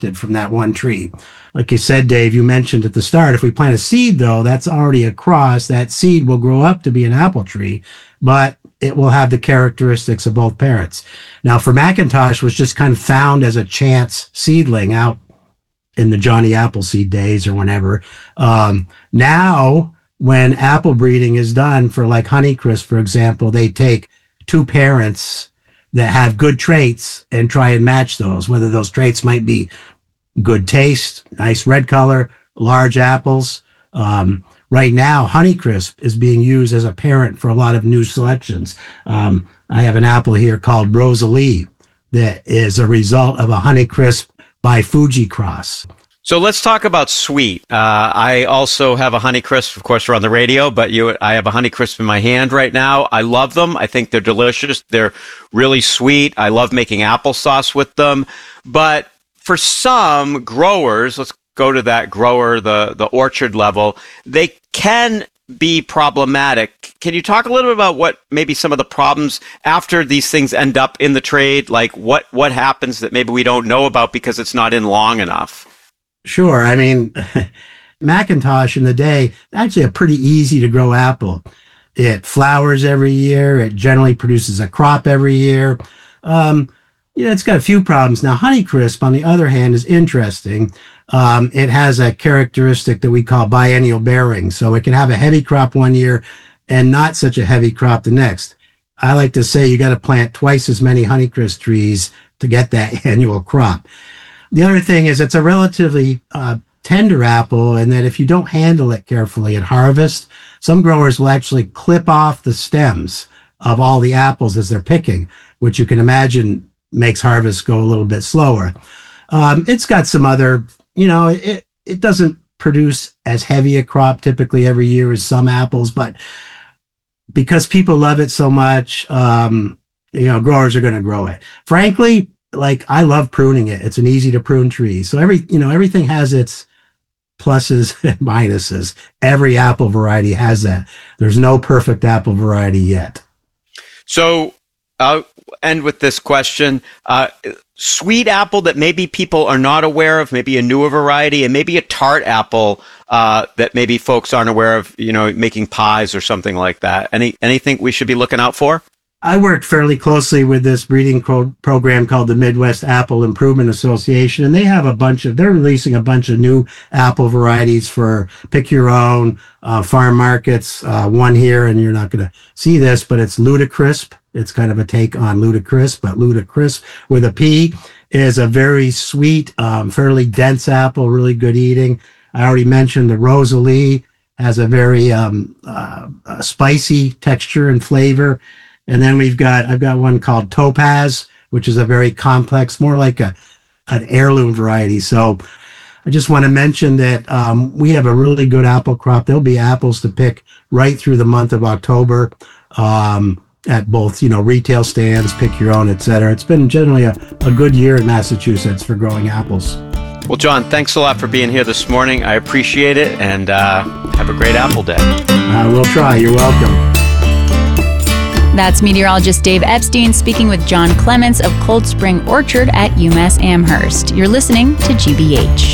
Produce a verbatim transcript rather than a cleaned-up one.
harvested from that one tree. Like you said, Dave, you mentioned at the start, if we plant a seed, though, that's already across. That seed will grow up to be an apple tree, but it will have the characteristics of both parents. Now, for McIntosh, was just kind of found as a chance seedling out in the Johnny Appleseed days or whenever. Um, now, when apple breeding is done for like Honeycrisp, for example, they take two parents that have good traits and try and match those, whether those traits might be good taste, nice red color, large apples. Um, right now, Honeycrisp is being used as a parent for a lot of new selections. Um, I have an apple here called Rosalie that is a result of a Honeycrisp by Fuji Cross. So let's talk about sweet. Uh, I also have a Honeycrisp. Of course, we're on the radio, but you, I have a Honeycrisp in my hand right now. I love them. I think they're delicious. They're really sweet. I love making applesauce with them. But for some growers, let's go to that grower, the, the orchard level, they can be problematic. Can you talk a little bit about what maybe some of the problems after these things end up in the trade, like what, what happens that maybe we don't know about because it's not in long enough? Sure. I mean, McIntosh in the day, actually a pretty easy to grow apple. It flowers every year. It generally produces a crop every year. Um, you know, it's got a few problems. Now, Honeycrisp, on the other hand, is interesting. Um, it has a characteristic that we call biennial bearing. So it can have a heavy crop one year and not such a heavy crop the next. I like to say you got to plant twice as many Honeycrisp trees to get that annual crop. The other thing is it's a relatively uh, tender apple, and that if you don't handle it carefully at harvest, some growers will actually clip off the stems of all the apples as they're picking, which you can imagine makes harvest go a little bit slower. Um, it's got some other, you know, it, it doesn't produce as heavy a crop typically every year as some apples, but because people love it so much, um, you know, growers are going to grow it. Frankly, like I love pruning it. It's an easy to prune tree. So every, you know, everything has its pluses and minuses. Every apple variety has that. There's no perfect apple variety yet. So I'll end with this question. Uh, sweet apple that maybe people are not aware of, maybe a newer variety, and maybe a tart apple uh, that maybe folks aren't aware of, you know, making pies or something like that. Any anything we should be looking out for? I worked fairly closely with this breeding pro- program called the Midwest Apple Improvement Association, and they have a bunch of, they're releasing a bunch of new apple varieties for pick your own uh, farm markets. Uh, one here, and you're not going to see this, but it's Ludacrisp. It's kind of a take on Ludacrisp, but Ludacrisp with a P is a very sweet, um, fairly dense apple, really good eating. I already mentioned the Rosalie has a very um, uh, a spicy texture and flavor. And then we've got, I've got one called Topaz, which is a very complex, more like a an heirloom variety. So I just want to mention that um, we have a really good apple crop. There'll be apples to pick right through the month of October um, at both, you know, retail stands, pick your own, et cetera. It's been generally a, a good year in Massachusetts for growing apples. Well, John, thanks a lot for being here this morning. I appreciate it, and uh, have a great apple day. Uh, we'll try. You're welcome. That's meteorologist Dave Epstein speaking with John Clements of Cold Spring Orchard at UMass Amherst. You're listening to G B H.